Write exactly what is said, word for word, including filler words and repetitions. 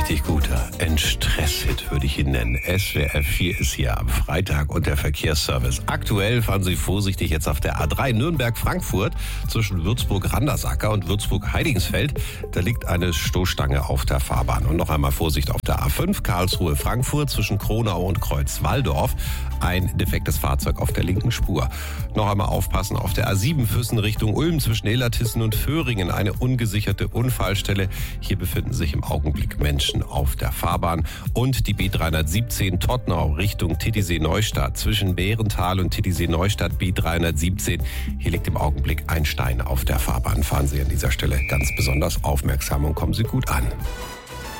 richtig guter Entstress-Hit, würde ich ihn nennen. S W R vier ist hier am Freitag und der Verkehrsservice. Aktuell fahren Sie vorsichtig jetzt auf der A drei Nürnberg-Frankfurt zwischen Würzburg-Randersacker und Würzburg-Heidingsfeld. Da liegt eine Stoßstange auf der Fahrbahn. Und noch einmal Vorsicht auf der A fünf Karlsruhe-Frankfurt zwischen Kronau und Kreuzwaldorf. Ein defektes Fahrzeug auf der linken Spur. Noch einmal aufpassen auf der A sieben Füssen Richtung Ulm zwischen Illertissen und Föhringen. Eine ungesicherte Unfallstelle. Hier befinden sich im Augenblick Menschen auf der Fahrbahn. Und die B dreihundertsiebzehn Todtnau Richtung Titisee-Neustadt zwischen Bärental und Titisee-Neustadt B dreihundertsiebzehn. Hier liegt im Augenblick ein Stein auf der Fahrbahn. Fahren Sie an dieser Stelle ganz besonders aufmerksam und kommen Sie gut an.